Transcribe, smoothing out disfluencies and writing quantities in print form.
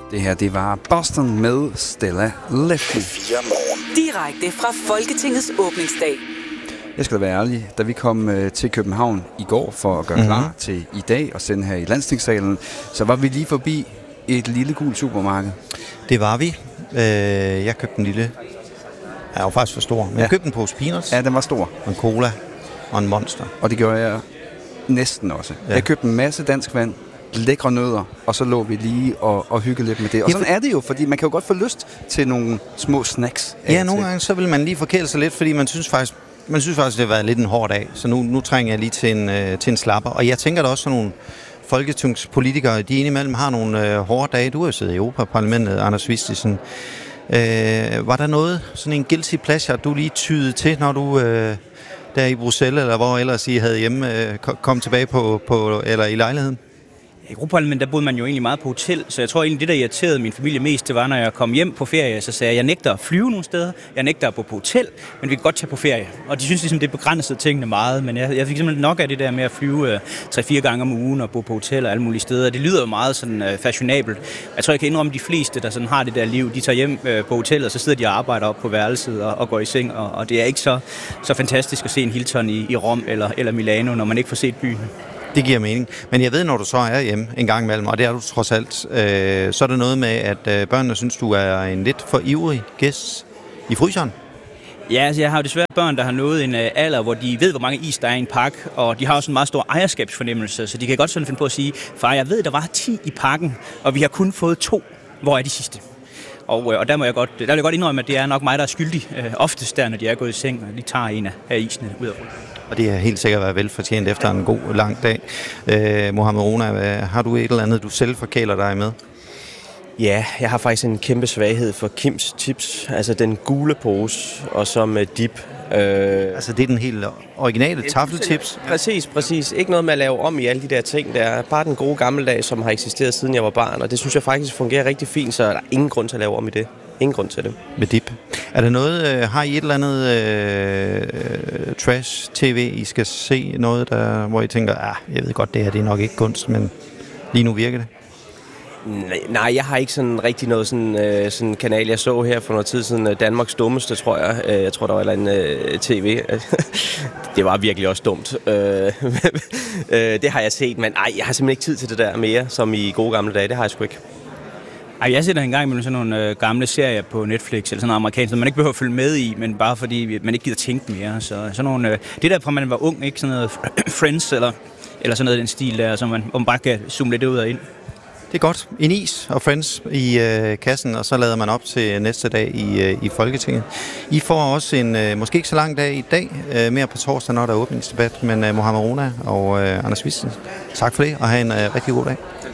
Det her, det var Boston med Stella Lefty. Direkte fra Folketingets åbningsdag. Jeg skal da være ærlig, da vi kom til København i går for at gøre klar til i dag og sende her i Landstingssalen, så var vi lige forbi et lille gult supermarked. Det var vi. Jeg købte en lille. Jeg var faktisk for stor. Men jeg købte en pose peanuts. Ja, den var stor. Og en cola og en Monster. Og det gjorde jeg næsten også. Ja. Jeg købte en masse dansk vand, lækre nødder, og så lå vi lige og hyggede lidt med det. Og sådan er det jo, fordi man kan jo godt få lyst til nogle små snacks. Ja, nogle gange så vil man lige forkæle sig lidt, fordi man synes faktisk, det har været lidt en hård dag. Så nu trænger jeg lige til en slapper. Og jeg tænker da også, sådan nogle folketingspolitikere, de indimellem har nogle hårde dage. Du har jo siddet i Europaparlamentet, Anders Vistisen. Var der noget, sådan en guilty pleasure, du lige tyede til, når du der i Bruxelles, eller hvor ellers I havde hjemme, kom tilbage på eller i lejligheden? I Europaparlamentet, der boede man jo egentlig meget på hotel, så jeg tror egentlig, det der irriterede min familie mest, det var, når jeg kom hjem på ferie, så sagde jeg nægter at flyve nogle steder, jeg nægter at bo på hotel, men vi kan godt tage på ferie. Og de synes ligesom, det begrænsede tingene meget, men jeg fik simpelthen nok af det der med at flyve 3-4 gange om ugen og bo på hotel og alle mulige steder. Det lyder jo meget sådan fashionabelt. Jeg tror, jeg kan indrømme, de fleste, der sådan har det der liv, de tager hjem på hotellet, og så sidder de og arbejder op på værelset og går i seng, og det er ikke så fantastisk at se en Hilton i Rom eller Milano, når man ikke får set byen. Det giver mening. Men jeg ved, når du så er hjemme en gang imellem, og det er du trods alt, så er det noget med, at børnene synes, du er en lidt for ivrig gæst i fryseren. Ja, altså jeg har jo desværre børn, der har nået en alder, hvor de ved, hvor mange is der er i en pakke, og de har også en meget stor ejerskabsfornemmelse, så de kan godt sådan finde på at sige, far, jeg ved, der var 10 i pakken, og vi har kun fået 2. Hvor er de sidste? Og der vil jeg godt indrømme, at det er nok mig, der er skyldig oftest der, når de er gået i seng, og de tager en af isene ud af rullen. Og det har helt sikkert været velfortjent efter en god, lang dag. Mohamed Rona, har du et eller andet, du selv forkæler dig med? Ja, jeg har faktisk en kæmpe svaghed for Kims chips. Altså den gule pose, og så med dip. Altså det er den helt originale taffelchips? Præcis. Ikke noget med at lave om i alle de der ting. Det er bare den gode gammeldag, som har eksisteret siden jeg var barn. Og det synes jeg faktisk fungerer rigtig fint, så der er ingen grund til at lave om i det. Ingen grund til det. Med dip. Er der noget, har I et eller andet trash-tv, I skal se noget, hvor I tænker, jeg ved godt, det her det er nok ikke kunst, men lige nu virker det? Nej, jeg har ikke sådan rigtig noget sådan kanal. Jeg så her for noget tid siden Danmarks dummeste, tror jeg. Jeg tror, der var en tv. Det var virkelig også dumt. Det har jeg set, men jeg har simpelthen ikke tid til det der mere, som i gode gamle dage. Det har jeg sgu ikke. Jeg sætter en gang imellem sådan nogle gamle serier på Netflix, eller sådan noget amerikansk, som man ikke behøver at følge med i, men bare fordi man ikke gider tænke mere. Så sådan nogle, det der fra man var ung, ikke sådan noget Friends, eller sådan noget i den stil der, som man bare kan zoome lidt ud og ind. Det er godt. En is og Friends i kassen, og så lader man op til næste dag i Folketinget. I får også en måske ikke så lang dag i dag, mere på torsdag, når der er åbningsdebat, men Mohamed Rona og Anders Vistisen. Tak for det, og have en rigtig god dag.